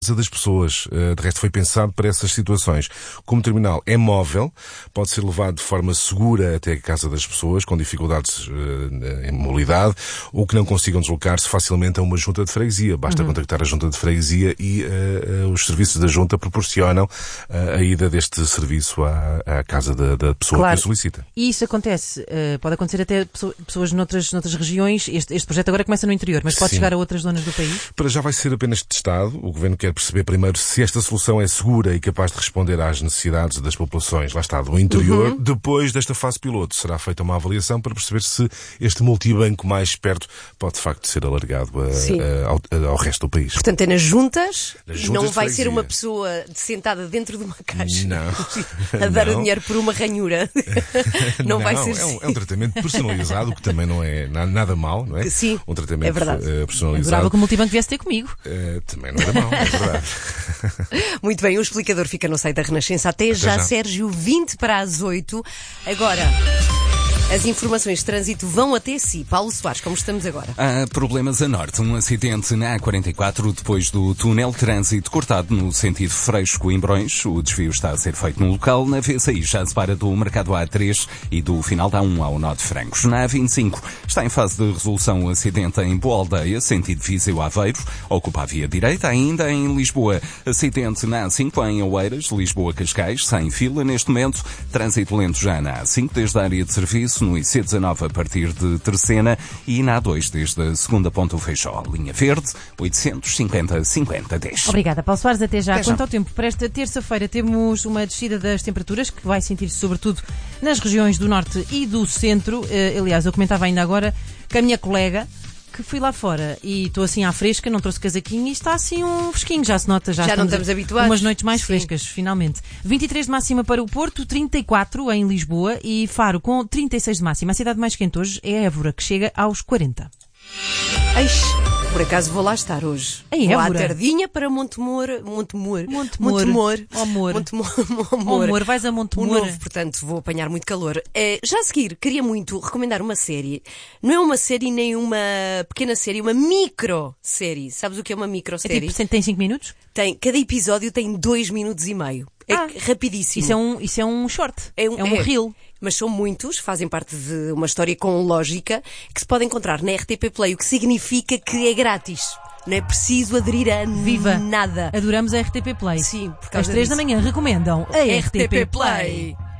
das pessoas. De resto, foi pensado para essas situações. Como o terminal é móvel, pode ser levado de forma segura até a casa das pessoas, com dificuldades em mobilidade, ou que não consigam deslocar-se facilmente a uma junta de freguesia. Basta contactar a junta de freguesia e os serviços da junta proporcionam a ida deste serviço à casa da pessoa que o solicita. E isso acontece, pode acontecer até pessoas noutras regiões. Este projeto agora começa no interior, mas pode chegar a outras zonas do país? Para já vai ser apenas testado. O Governo quer perceber primeiro se esta solução é segura e capaz de responder às necessidades das populações, lá está, do interior. Depois desta fase piloto, será feita uma avaliação para perceber se este multibanco mais perto pode, de facto, ser alargado ao resto do país. Portanto, é nas juntas, não vai freguesia. Ser uma pessoa sentada dentro de uma caixa não. a dar o dinheiro por uma ranhura. Não vai ser é um tratamento personalizado, que também não é nada mau, não é? Sim, um tratamento é verdade. Personalizado. Adorava que o multibanco viesse ter comigo. Também não era mau, é verdade. Muito bem, o explicador fica no site da Renascença. Até já, Sérgio, 20 para as 8. Agora, as informações de trânsito vão até si. Paulo Soares, como estamos agora? Há problemas a norte. Um acidente na A44 depois do túnel trânsito cortado no sentido Freixo-Coimbrões. O desvio está a ser feito no local. Na VCI já se para do mercado A3 e do final da A1 ao nó de Francos. Na A25 está em fase de resolução o acidente em Boa Aldeia, sentido Viseu-Aveiro. Ocupa a via direita. Ainda em Lisboa, acidente na A5 em Oeiras, Lisboa-Cascais, sem fila neste momento. Trânsito lento já na A5 desde a área de serviço, no IC19 a partir de Terceira e na A2 desde a segunda ponta do Feijó. Linha verde, 850-50-10. Obrigada, Paulo Soares. Até já. Quanto ao tempo, para esta terça-feira temos uma descida das temperaturas que vai sentir-se sobretudo nas regiões do norte e do centro. Aliás, eu comentava ainda agora com a minha colega que fui lá fora e estou assim à fresca, não trouxe casaquinho e está assim um fresquinho, já se nota. Já não estamos habituados. Umas noites mais frescas, finalmente. 23 de máxima para o Porto, 34 em Lisboa e Faro com 36 de máxima. A cidade mais quente hoje é Évora, que chega aos 40. Por acaso vou lá estar hoje. Em Vou à Évora? Tardinha para Montemor. Montemor. Vais a Montemor. O novo, portanto, vou apanhar muito calor. Já a seguir, queria muito recomendar uma série. Não é uma série nem uma pequena série, uma micro-série. Sabes o que é uma micro-série? É tipo, tem 5 minutos? Cada episódio tem 2 minutos e meio. É rapidíssimo. Isso é um short. É um reel. Mas são muitos, fazem parte de uma história com lógica, que se pode encontrar na RTP Play, o que significa que é grátis. Não é preciso aderir a nada. Adoramos a RTP Play. Sim, por causa Às 3 da disso. manhã recomendam a RTP Play.